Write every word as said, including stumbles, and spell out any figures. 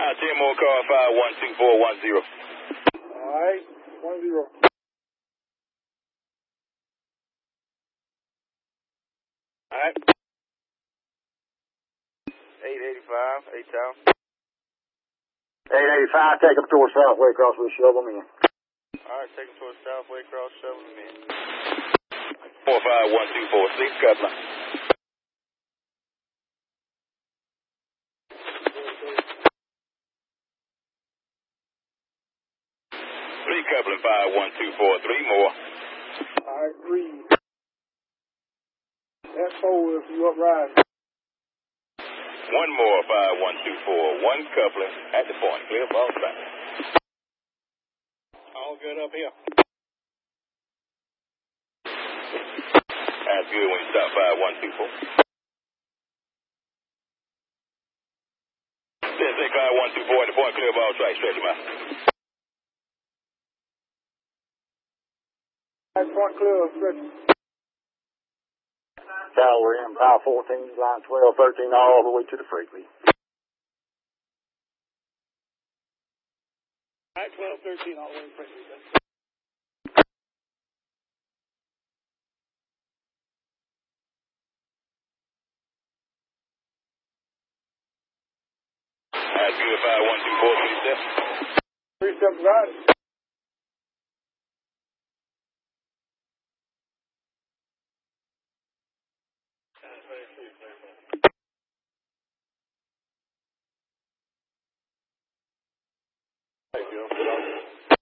Uh, ten more car, five one two four one zero. All right, one zero. All right. eight eighty-five, eight town. eight eighty-five, take them towards Southway Cross, we'll shove them in. All right, take them towards Southway Cross, shove them in. four five one two four six, coupling. three coupling, five one two four, three more. All right, three. That's four if you uprise. One more, five one two four, one coupling at the point, clear ball back. All good up here. That's good when you stop five one two four. ten six five one two four at the point, clear ball track, stretch them out. Right, point clear, stretch. Tower M, power fourteen, line twelve, thirteen, all the way to the Freakley. All right, twelve, thirteen, all the way to Freakley. That's good, five one two four, three steps. Three steps right.